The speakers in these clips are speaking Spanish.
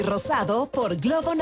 Rosado por Globo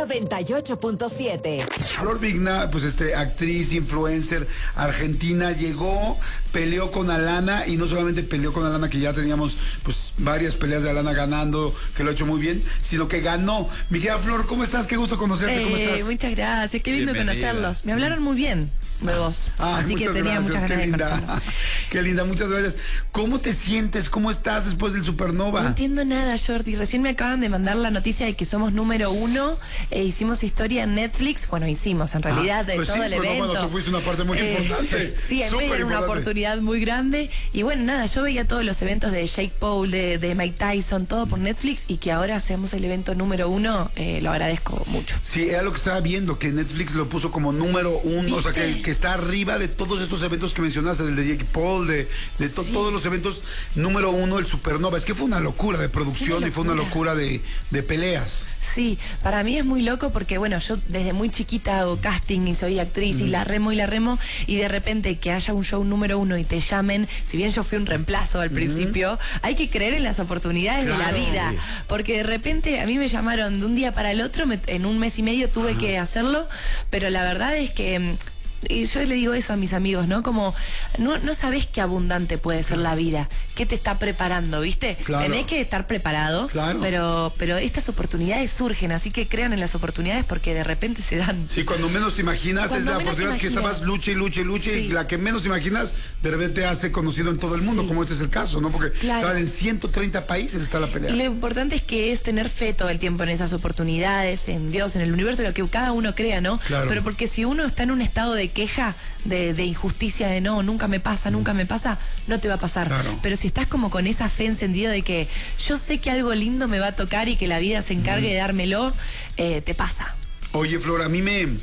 98.7. Flor Vigna, pues actriz, influencer, argentina, llegó, peleó con Alana, y no solamente peleó con Alana, que ya teníamos pues varias peleas de Alana ganando, que lo ha hecho muy bien, sino que ganó. Mi querida Flor, ¿cómo estás? Qué gusto conocerte, ¿cómo estás? Muchas gracias, qué lindo conocerlos. Me hablaron muy bien de vos, así que tenía muchas ganas de conocerlos. Qué linda, muchas gracias. ¿Cómo te sientes? ¿Cómo estás después del Supernova? No entiendo nada, Jordi. Recién me acaban de mandar la noticia de que somos número 1. Hicimos historia en Netflix. Bueno, hicimos en realidad de pues todo sí, el evento. Bueno, tú fuiste una parte muy importante. Sí, en medio era una oportunidad muy grande. Y bueno, nada, yo veía todos los eventos de Jake Paul, de Mike Tyson, todo por Netflix, y que ahora hacemos el evento número 1, lo agradezco mucho. Sí, era lo que estaba viendo, que Netflix lo puso como número 1, ¿viste? o sea, que está arriba de todos estos eventos que mencionaste, del de Jake Paul, de sí, todos los eventos, número 1, el Supernova. Es que fue una locura de producción y fue una locura de peleas. Sí, para mí es muy loco porque, bueno, yo desde muy chiquita hago casting y soy actriz y la remo, y de repente que haya un show número 1 y te llamen, si bien yo fui un reemplazo al principio, hay que creer en las oportunidades de la vida, porque de repente a mí me llamaron de un día para el otro, en un mes y medio tuve que hacerlo, pero la verdad es que... Y yo le digo eso a mis amigos, ¿no? Como, no sabés qué abundante puede ser la vida, qué te está preparando, ¿viste? Claro. Tenés que estar preparado, claro, pero estas oportunidades surgen, así que crean en las oportunidades porque de repente se dan. Sí, cuando menos te imaginas, cuando es la oportunidad que estabas luche, sí, y la que menos te imaginas, de repente hace conocido en todo el mundo, como este es el caso, ¿no? Porque estaban en 130 países, está la pelea. Y lo importante es que es tener fe todo el tiempo en esas oportunidades, en Dios, en el universo, lo que cada uno crea, ¿no? Claro. Pero porque si uno está en un estado de queja, de injusticia, de no, nunca me pasa, no te va a pasar. Claro. Pero si estás como con esa fe encendida de que yo sé que algo lindo me va a tocar y que la vida se encargue de dármelo, te pasa. Oye, Flor, a mí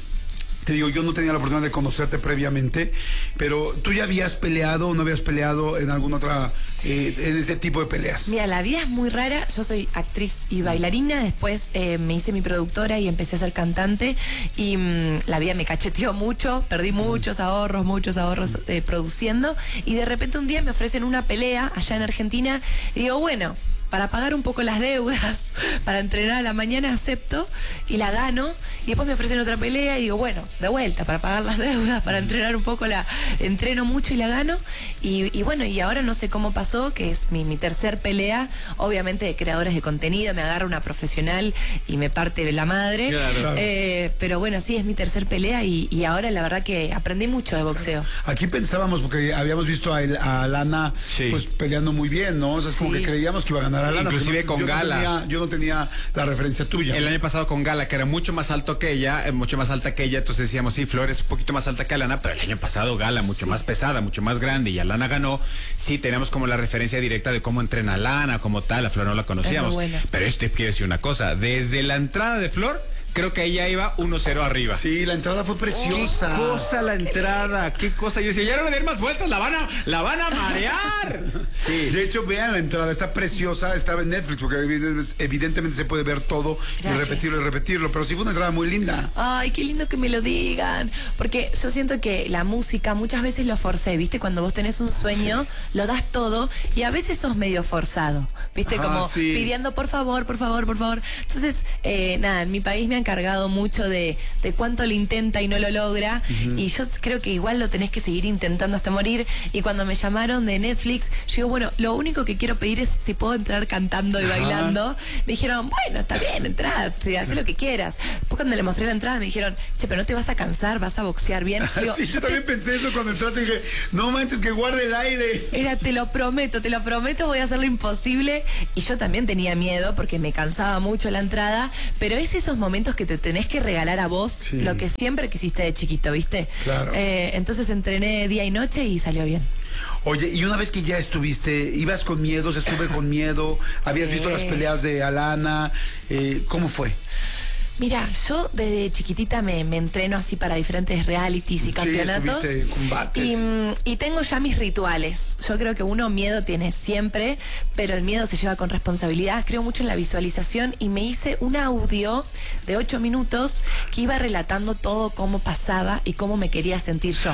te digo, yo no tenía la oportunidad de conocerte previamente, pero ¿tú ya habías peleado o no habías peleado en alguna otra, en este tipo de peleas? Mira, la vida es muy rara. Yo soy actriz y bailarina, después me hice mi productora y empecé a ser cantante, y la vida me cacheteó mucho, perdí muchos ahorros produciendo, y de repente un día me ofrecen una pelea allá en Argentina, y digo, bueno, para pagar un poco las deudas, para entrenar a la mañana, acepto y la gano, y después me ofrecen otra pelea y digo, bueno, de vuelta, para pagar las deudas, para entrenar un poco, entreno mucho y la gano, y bueno, y ahora no sé cómo pasó, que es mi tercer pelea, obviamente de creadores de contenido, me agarra una profesional y me parte la madre, claro. Pero bueno, sí, es mi tercer pelea, y ahora la verdad que aprendí mucho de boxeo. Aquí pensábamos, porque habíamos visto a Alana pues peleando muy bien, ¿no? O sea, como que creíamos que iba a ganar a Alana, inclusive con Gala. Yo no tenía la referencia tuya. El año pasado con Gala, que era mucho más alto que ella, mucho más alta que ella, entonces decíamos, sí, Flor es un poquito más alta que Alana, pero el año pasado Gala, mucho más pesada, mucho más grande, y Alana ganó. Sí, teníamos como la referencia directa de cómo entrena Alana, como tal, a Flor no la conocíamos. Pero quiere decir una cosa, desde la entrada de Flor, creo que ella iba 1-0 arriba. Sí, la entrada fue preciosa. Qué cosa la entrada, qué cosa. Yo decía, ya no le den más vueltas, la van a marear. Sí. De hecho, vean la entrada, está preciosa, estaba en Netflix, porque evidentemente se puede ver todo. Gracias. y repetirlo, pero sí fue una entrada muy linda. Ay, qué lindo que me lo digan, porque yo siento que la música muchas veces lo forcé, ¿viste? Cuando vos tenés un sueño, lo das todo, y a veces sos medio forzado, ¿viste? Como pidiendo por favor. Entonces, nada, en mi país me han cargado mucho de cuánto lo intenta y no lo logra, y yo creo que igual lo tenés que seguir intentando hasta morir. Y cuando me llamaron de Netflix, yo digo, bueno, lo único que quiero pedir es si puedo entrar cantando y bailando. Me dijeron, bueno, está bien, entrá, haz lo que quieras. Después cuando le mostré la entrada me dijeron, che, pero no te vas a cansar, vas a boxear bien. Yo también pensé eso cuando entraste, dije, no manches, que guarde el aire. Era, te lo prometo, voy a hacer lo imposible. Y yo también tenía miedo porque me cansaba mucho la entrada, pero es esos momentos que te tenés que regalar a vos lo que siempre quisiste de chiquito, ¿viste? Claro. Entonces entrené día y noche y salió bien. Oye, y una vez que ya estuviste, ibas con miedo, estuve con miedo, habías visto las peleas de Alana, ¿cómo fue? Mira, yo desde chiquitita me entreno así para diferentes realities y campeonatos. Sí, combates. Y tengo ya mis rituales. Yo creo que uno miedo tiene siempre, pero el miedo se lleva con responsabilidad. Creo mucho en la visualización y me hice un audio de 8 minutos que iba relatando todo cómo pasaba y cómo me quería sentir yo.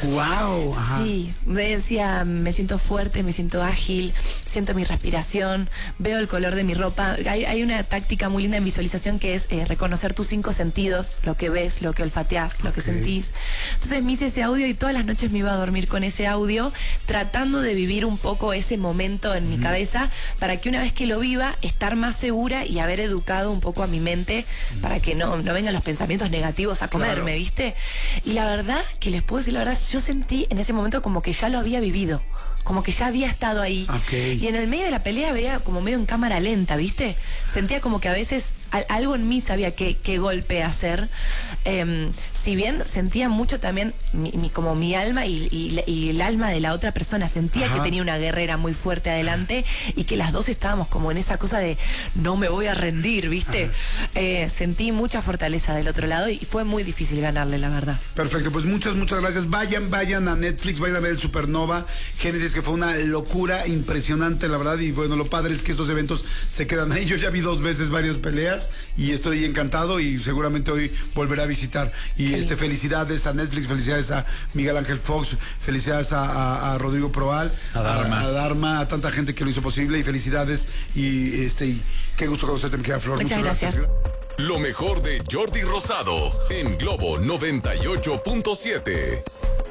Wow. Sí, me decía, me siento fuerte, me siento ágil, siento mi respiración, veo el color de mi ropa. Hay una táctica muy linda en visualización que es reconocer tus 5 sentidos, lo que ves, lo que olfateás, lo que sentís. Entonces me hice ese audio y todas las noches me iba a dormir con ese audio, tratando de vivir un poco ese momento en mi cabeza, para que una vez que lo viva, estar más segura y haber educado un poco a mi mente para que no vengan los pensamientos negativos a comerme, ¿viste? Y la verdad, que les puedo decir la verdad, yo sentí en ese momento como que ya lo había vivido, como que ya había estado ahí. Y en el medio de la pelea veía como medio en cámara lenta, ¿viste? Sentía como que a veces algo en mí sabía qué golpe hacer. Si bien sentía mucho también como mi alma y el alma de la otra persona, sentía que tenía una guerrera muy fuerte adelante y que las dos estábamos como en esa cosa de no me voy a rendir, ¿viste? Sentí mucha fortaleza del otro lado y fue muy difícil ganarle, la verdad. Perfecto, pues muchas gracias. Vayan a Netflix, vayan a ver el Supernova Génesis, que fue una locura impresionante, la verdad. Y bueno, lo padre es que estos eventos se quedan ahí. Yo ya vi 2 veces varias peleas y estoy encantado y seguramente hoy volveré a visitar. Y felicidades a Netflix, felicidades a Miguel Ángel Fox, felicidades a Rodrigo Proal, a Dharma, a tanta gente que lo hizo posible, y felicidades y qué gusto conocerte, mi querida Flor. Muchas gracias. Lo mejor de Jordi Rosado en Globo 98.7.